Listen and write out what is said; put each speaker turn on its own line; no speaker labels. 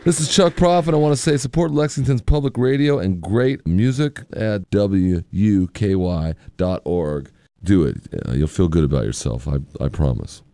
This is Chuck Prof, and I want to say support Lexington's public radio and great music at WUKY.org. Do it. You'll feel good about yourself. I promise.